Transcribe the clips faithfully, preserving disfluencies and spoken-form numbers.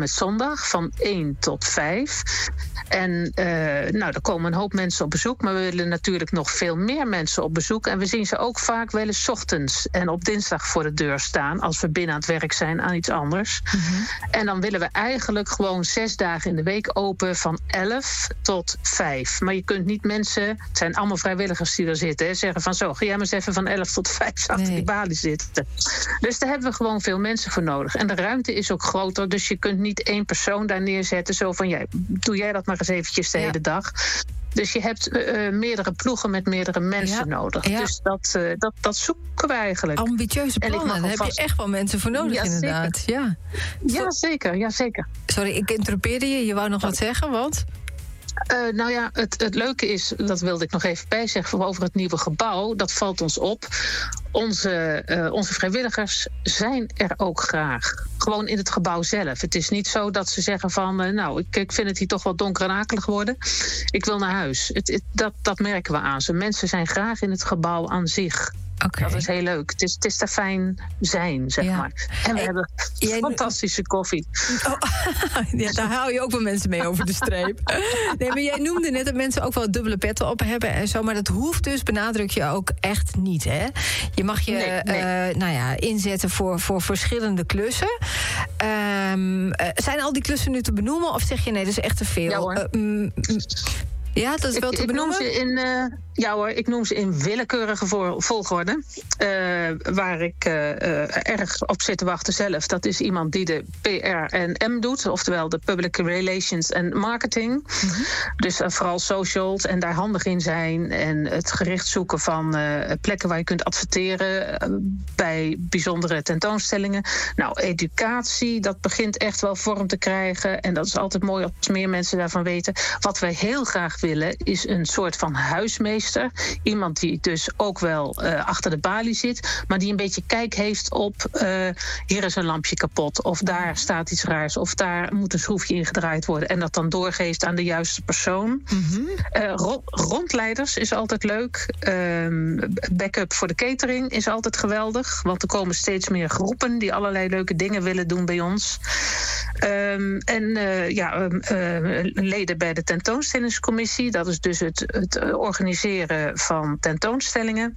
met zondag van één tot vijf. En uh, nou, er komen een hoop mensen op bezoek, maar we willen natuurlijk nog veel meer mensen op bezoek. En we zien ze ook vaak wel eens 's ochtends en op dinsdag voor de deur staan als we binnen aan het werk zijn aan iets anders. Mm-hmm. En dan willen we eigenlijk gewoon zes dagen in de week open van elf tot vijf. Maar je kunt niet mensen, het zijn allemaal vrijwilligers die er zitten, hè, zeggen van zo, ga jij maar eens even van elf tot vijf achter nee. die balie zitten. Dus daar hebben we gewoon veel mensen voor nodig. En de ruimte is ook groter, dus je kunt niet één persoon daar neerzetten. Zo van, ja, doe jij dat maar eens eventjes de ja. hele dag. Dus je hebt uh, meerdere ploegen met meerdere mensen ja. nodig. Ja. Dus dat, uh, dat, dat zoeken we eigenlijk. Ambitieuze plannen, daar heb je echt wel mensen voor nodig, ja, inderdaad. Zeker. Ja. Ja, zeker, ja, zeker. Sorry, ik interrumpeerde je. Je wou nog wat zeggen, want... Uh, nou ja, het, het leuke is, dat wilde ik nog even bijzeggen over het nieuwe gebouw. Dat valt ons op. Onze, uh, onze vrijwilligers zijn er ook graag. Gewoon in het gebouw zelf. Het is niet zo dat ze zeggen van, uh, nou, ik, ik vind het hier toch wel donker en akelig worden. Ik wil naar huis. Het, het, dat, dat merken we aan ze. Mensen zijn graag in het gebouw aan zich. Okay. Dat is heel leuk. Het is, het is daar fijn zijn, zeg ja. maar. En we en, hebben jij... fantastische koffie. Oh, ja, daar hou je ook wel mensen mee over de streep. Nee, maar jij noemde net dat mensen ook wel dubbele petten op hebben en zo. Maar dat hoeft dus, benadruk je ook echt niet, hè? Je mag je nee, nee. Uh, nou ja, inzetten voor, voor verschillende klussen. Um, uh, zijn al die klussen nu te benoemen? Of zeg je nee, dat is echt te veel? Ja, hoor. Uh, mm, Ja, dat is wel ik, te benoemen? Ik noem ze in, uh, ja hoor, ik noem ze in willekeurige volgorde. Uh, waar ik uh, uh, erg op zit te wachten zelf. Dat is iemand die de P R en M doet. Oftewel de Public Relations en Marketing. Mm-hmm. Dus uh, vooral socials en daar handig in zijn. En het gericht zoeken van uh, plekken waar je kunt adverteren. Uh, bij bijzondere tentoonstellingen. Nou, educatie, dat begint echt wel vorm te krijgen. En dat is altijd mooi als meer mensen daarvan weten. Wat wij heel graag willen is een soort van huismeester. Iemand die dus ook wel uh, achter de balie zit, maar die een beetje kijk heeft op uh, hier is een lampje kapot, of daar staat iets raars, of daar moet een schroefje ingedraaid worden en dat dan doorgeeft aan de juiste persoon. Mm-hmm. Uh, ro- rondleiders is altijd leuk. Uh, backup voor de catering is altijd geweldig, want er komen steeds meer groepen die allerlei leuke dingen willen doen bij ons. Um, en uh, ja, uh, uh, leden bij de tentoonstellingscommissie. Dat is dus het, het organiseren van tentoonstellingen.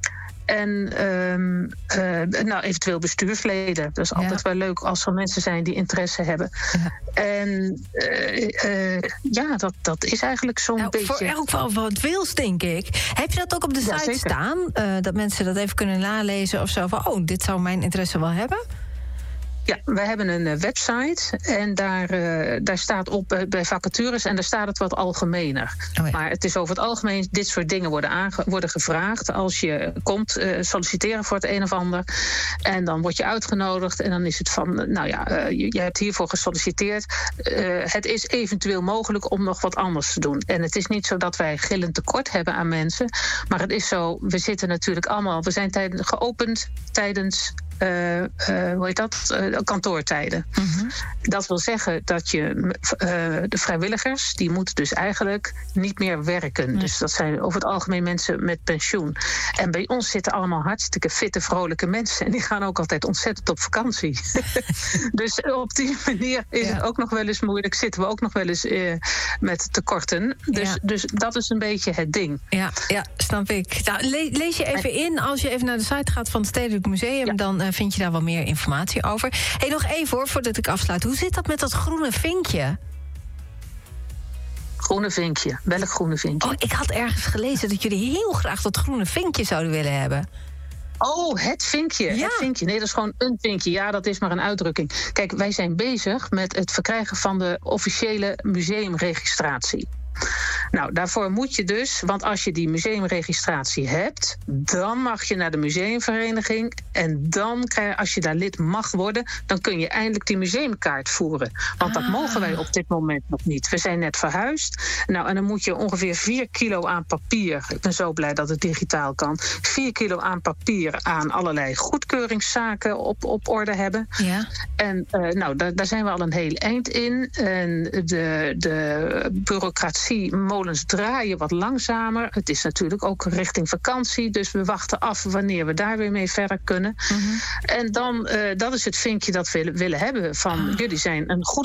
En um, uh, nou, eventueel bestuursleden. Dat is altijd ja. wel leuk als er mensen zijn die interesse hebben. Ja. En uh, uh, ja, dat, dat is eigenlijk zo'n nou, beetje... Voor elk wel wat wils, denk ik. Heb je dat ook op de site ja, staan? Uh, dat mensen dat even kunnen nalezen of zo van... oh, dit zou mijn interesse wel hebben? Ja, wij hebben een uh, website en daar, uh, daar staat op uh, bij vacatures en daar staat het wat algemener. Oh ja. Maar het is over het algemeen, dit soort dingen worden, aange- worden gevraagd als je komt uh, solliciteren voor het een of ander. En dan word je uitgenodigd en dan is het van, uh, nou ja, uh, je, je hebt hiervoor gesolliciteerd. Uh, het is eventueel mogelijk om nog wat anders te doen. En het is niet zo dat wij gillend tekort hebben aan mensen, maar het is zo, we zitten natuurlijk allemaal, we zijn tijden, geopend tijdens... Uh, uh, hoe heet dat? Uh, kantoortijden. Mm-hmm. Dat wil zeggen dat je uh, de vrijwilligers, die moeten dus eigenlijk niet meer werken. Mm. Dus dat zijn over het algemeen mensen met pensioen. En bij ons zitten allemaal hartstikke fitte, vrolijke mensen. En die gaan ook altijd ontzettend op vakantie. Dus op die manier is ja. het ook nog wel eens moeilijk. Zitten we ook nog wel eens uh, met tekorten. Dus, ja. dus dat is een beetje het ding. Ja, ja, snap ik. Nou, le- lees je even in. Als je even naar de site gaat van het Stedelijk Museum... Ja. dan uh, vind je daar wel meer informatie over. Hey, nog even hoor, voordat ik afsluit. Hoe zit dat met dat groene vinkje? Groene vinkje. Welk groene vinkje? Oh, ik had ergens gelezen dat jullie heel graag dat groene vinkje zouden willen hebben. Oh, het vinkje. Ja. Het vinkje. Nee, dat is gewoon een vinkje. Ja, dat is maar een uitdrukking. Kijk, wij zijn bezig met het verkrijgen van de officiële museumregistratie. Nou, daarvoor moet je dus, want als je die museumregistratie hebt, dan mag je naar de museumvereniging en dan, krijg, als je daar lid mag worden, dan kun je eindelijk die museumkaart voeren. Want ah. dat mogen wij op dit moment nog niet. We zijn net verhuisd. Nou, en dan moet je ongeveer vier kilo aan papier, ik ben zo blij dat het digitaal kan, vier kilo aan papier aan allerlei goedkeuringszaken op, op orde hebben. Ja. En uh, nou, daar, daar zijn we al een heel eind in. En de, de bureaucratie molens draaien wat langzamer. Het is natuurlijk ook richting vakantie, dus we wachten af wanneer we daar weer mee verder kunnen. Mm-hmm. En dan, uh, dat is het vinkje dat we willen hebben van ah. jullie zijn een goed